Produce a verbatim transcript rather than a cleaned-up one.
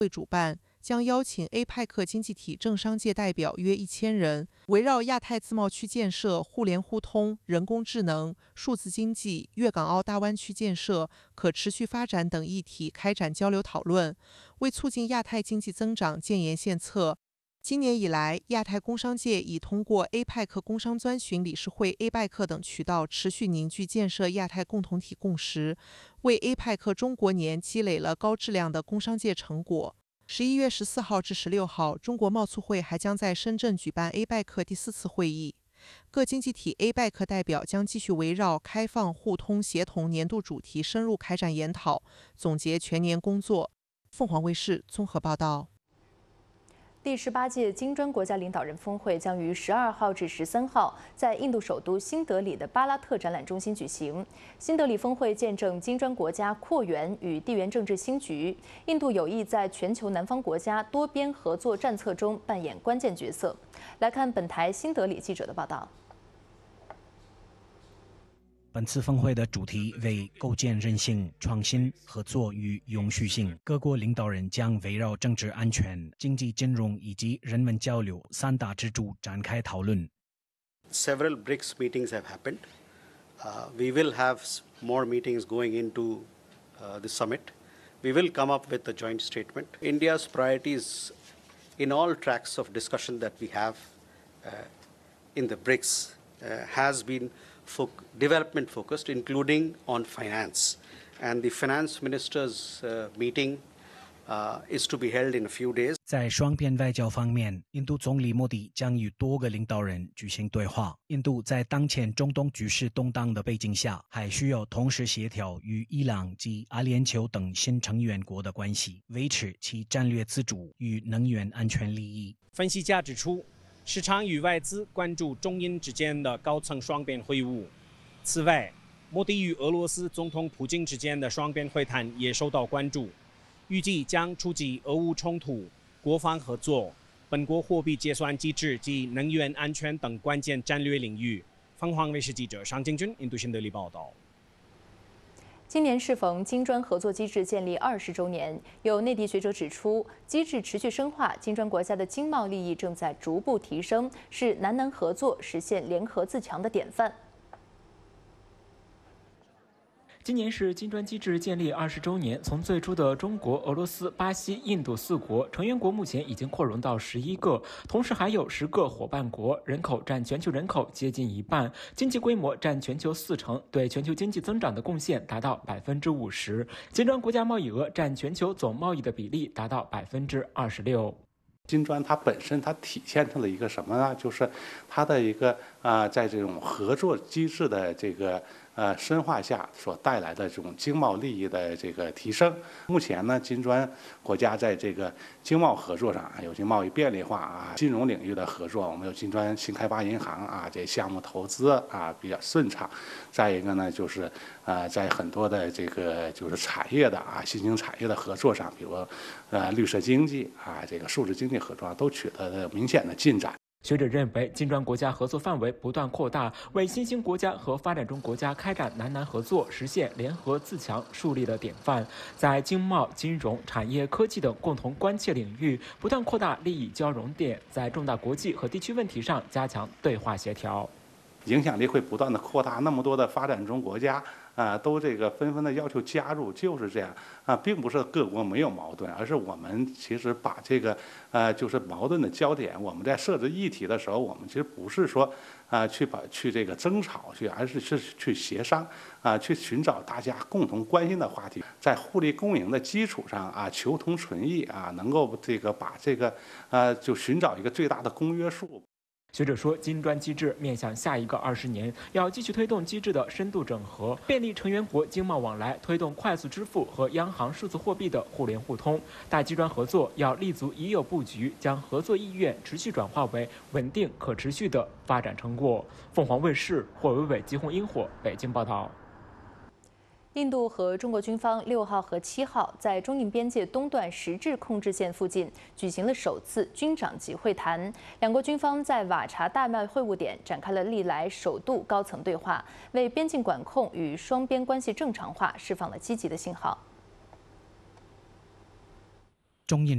会主办，将邀请 A P E C 经济体政商界代表约一千人，围绕亚太自贸区建设、互联互通、人工智能、数字经济、粤港澳大湾区建设、可持续发展等议题开展交流讨论，为促进亚太经济增长建言献策。今年以来，亚太工商界已通过 A P E C 工商专询理事会 A P E C 等渠道，持续凝聚建设亚太共同体共识，为 A P E C 中国年积累了高质量的工商界成果。十一月十四号至十六号，中国贸促会还将在深圳举办 A P E C 第四次会议，各经济体 A P E C 代表将继续围绕开放、互通、协同年度主题深入开展研讨，总结全年工作。凤凰卫视综合报道。 第十八届金砖国家领导人峰会将于十二号至十三号在印度首都新德里的巴拉特展览中心举行。新德里峰会见证金砖国家扩员与地缘政治新局，印度有意在全球南方国家多边合作战策中扮演关键角色。来看本台新德里记者的报道。 本次峰会的主题为构建韧性、创新、合作与永续性。各国领导人将围绕政治安全、经济金融以及人文交流三大支柱展开讨论。 Several B R I C S meetings have happened. Uh, we will have more meetings going into uh, the summit. We will come up with a joint statement. India's priorities in all tracks of discussion that we have uh, in the B R I C S uh, has been development focused, including on finance. And the finance ministers' uh, meeting uh, is to be held in a few days. 在双边外交方面，印度总理莫迪将与多个领导人举行对话。印度在当前中东局势动荡的背景下，还需要同时协调与伊朗及阿联酋等新成员国的关系，维持其战略自主与能源安全利益。 分析家指出，市场与外资关注中印之间的高层双边会晤。此外，莫迪与俄罗斯总统普京之间的双边会谈也受到关注，预计将触及俄乌冲突、国防合作、本国货币结算机制及能源安全等关键战略领域。凤凰卫视记者尚敬军印度新德里报道。 今年适逢金砖合作机制建立二十周年，有内地学者指出，机制持续深化，金砖国家的经贸利益正在逐步提升，是南南合作实现联合自强的典范。 今年是金砖机制建立二十周年，从最初的中国、俄罗斯、巴西、印度四国成员国，目前已经扩容到十一个，同时还有十个伙伴国，人口占全球人口接近一半，经济规模占全球四成，对全球经济增长的贡献达到百分之五十。金砖国家贸易额占全球总贸易的比例达到百分之二十六。 金砖它本身它体现出了一个什么呢？就是它的一个啊、呃，在这种合作机制的这个呃深化下所带来的这种经贸利益的这个提升。目前呢，金砖国家在这个经贸合作上，有些贸易便利化啊，金融领域的合作，我们有金砖新开发银行啊，这项目投资啊比较顺畅。再一个呢，就是呃，在很多的这个就是产业的啊新兴产业的合作上，比如呃绿色经济啊，这个数字经济合作都取得了明显的进展。 学者认为，金砖国家合作范围不断扩大，为新兴国家和发展中国家开展南南合作、实现联合自强树立了典范。在经贸、金融、产业、科技等共同关切领域，不断扩大利益交融点，在重大国际和地区问题上加强对话协调。 影响力会不断的扩大，那么多的发展中国家啊、呃，都这个纷纷的要求加入，就是这样啊、呃，并不是各国没有矛盾，而是我们其实把这个呃，就是矛盾的焦点，我们在设置议题的时候，我们其实不是说啊、呃、去把去这个争吵去，而是是去协商啊、呃，去寻找大家共同关心的话题，在互利共赢的基础上啊，求同存异啊，能够这个把这个呃，就寻找一个最大的公约数。 学者说，金砖机制面向下一个二十年，要继续推动机制的深度整合，便利成员国经贸往来，推动快速支付和央行数字货币的互联互通。大金砖合作要立足已有布局，将合作意愿持续转化为稳定可持续的发展成果。凤凰卫视霍伟伟、吉鸿英火北京报道。 印度和中国军方六号和七号在中印边界东段实质控制线附近举行了首次军长级会谈，两国军方在瓦查大麦会晤点展开了历来首度高层对话，为边境管控与双边关系正常化释放了积极的信号。 中印